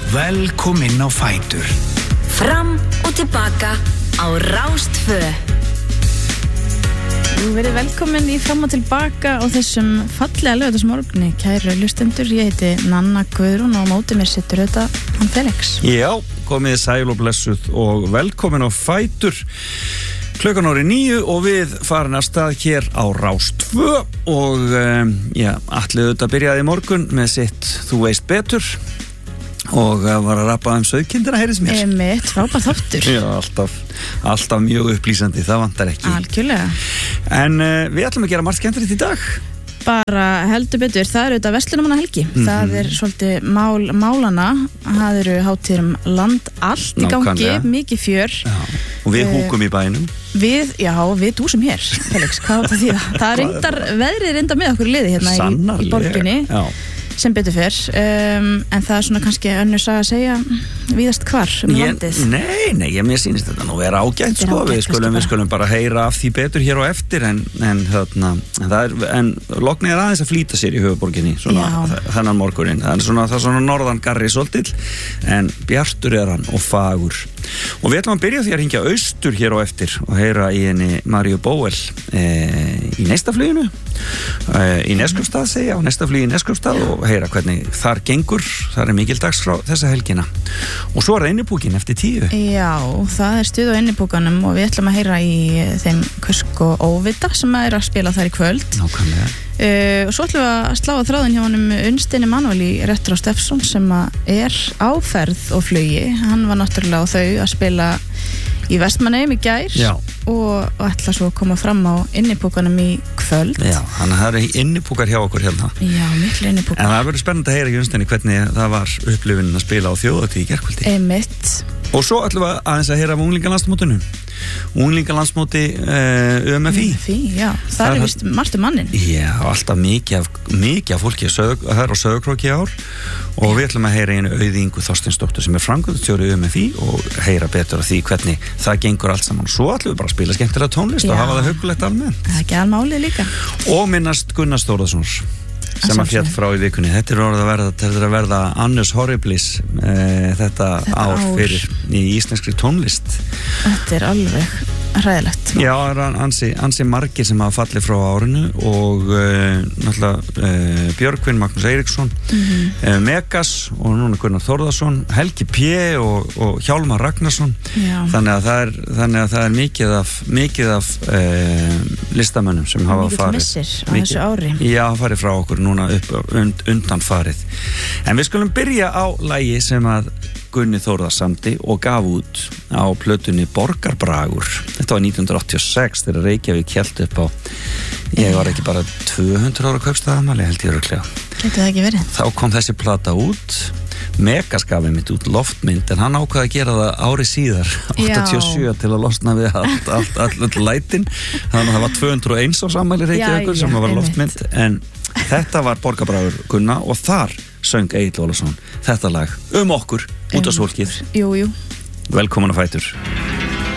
Velkomin á Fætur. Fram og tilbaka á Rás 2. Þú verið velkomin í Fram og tilbaka á þessum fallega laugardagsmorgni, kæru hlustendur. Ég heiti Nanna Guðrún og á móti mér situr þetta hann Felix. Já, komið sæl og blessuð og velkomin á Fætur. Klukkan orðið 9 og við farin af stað hér á Rás 2 og Atli auðvitað byrjaði í morgun með sitt Þú veist betur og var að rappa sauðkindina, heyrðis mér. Einmitt, frábær þáttur. Já, alltaf mjög upplýsandi, það vantar ekki. Algjörlega. En við ætlum að gera margt skemmtilegt í dag. Bara heldur betur, það eru auðvitað verslunarmannahelgi. Það er svolítið málana, það eru hátíðir land allt í gangi, mikið fjör. Já, og við húkum í bænum. Við dúsum hér, Felix, hvað var það? Það er veðrið reyndar með okkur í liði hérna í borginni. Já. Sem betur fyrr, en það er svona kannski önnur saga að segja víðast hvar landið. Nei, mér sýnist þetta nú vera ágætt, sko. Við skulum bara heyra af því betur hér á eftir, en lognið er aðeins að flýta sér í höfuborginni, svona þennan morgunin. Það er svona norðan garri svolítill, en bjartur er hann og fagur. Og við ætlum að byrja því að hringja austur hér á eftir og heyra í henni Maríu Bóel í Neistafluginu, í Neskaupstað segja, á Neistaflugi í Neskaupstað og heyra hvernig þar gengur. Það er mikil dagskrá þessa helgina. Og svo er það innipúkin eftir 10. Já, það er stuð á innipúkanum og við ætlum að heyra í þeim Kusk og Óvita sem er að spila þar í kvöld. Nákvæmlega. Og svo ætlum við að slá á þráðin hjá honum Unnsteini Manuel í Retro Steffsson sem er á ferð og flugi. Hann var náttúrulega á þau að spila í Vestmannaeyjum í gær. Já. Og ætla svo að koma fram á innipúkanum í kvöld. Já, þannig að það eru innipúkar hjá okkur hérna. Já, miklu innipúkar. En það verður spennandi að heyra í Unnsteini hvernig það var upplifunin að spila á þjóðhátíð í gærkvöldi. Einmitt. Og svo ætlum við aðeins að heyra af unglingalandsmótinu. Unglingalandsmóti UMFI. Já, það er vist margt mannin. Já, alltaf mikið af fólki það er á Sauðárkróki í ár og við ætlum að heyra einu Auði Ingu Þorsteinsdóttur sem er framkvæmdastjóri UMFI og heyra betur af því hvernig það gengur allt saman. Svo ætlum við bara að spila skemmtilega tónlist og hafa það huggulegt almennt. Það er ekki almálið líka. Og minnast Gunnar Stórðarssons sem að fjall frá í vikunni. Þetta er að verða annus horriblis þetta ár fyrir í íslenskri tónlist. Þetta er alveg hræðilegt. Já, það er ansi margir sem hafa fallið frá árinu og náttúrulega Björgvin Magnús Eiríksson, Megas og núna Gunnar Þórðarsson, Helgi P og Hjálmar Ragnarsson. Þannig að það er mikið af listamönnum sem hafa farið. Mikið missir á þessu ári. Já, farið frá okkur núna undan farið. En við skulum byrja á lagi sem að Gunni Þórðar samdi og gaf út á plötunni Borgarbragur. Þetta var 1986 þegar Reykjavík hélt upp á, ég var ekki bara 200 ára kaupstaðamæli, held ég örugglega. Getur það ekki verið? Þá kom þessi plata út, Megas gaf einmitt út loftmynd, en hann ákvaði að gera það ári síðar, 87, til að losna við all lætin. Þannig að það var 201 á sammæli Reykjavíkur sem var loftmynd, en þetta var Borgarbragur Gunna og þar söng Egill Ólafsson þetta lag okkur, útvarpsfólkið. Jú. Velkomin á Fætur.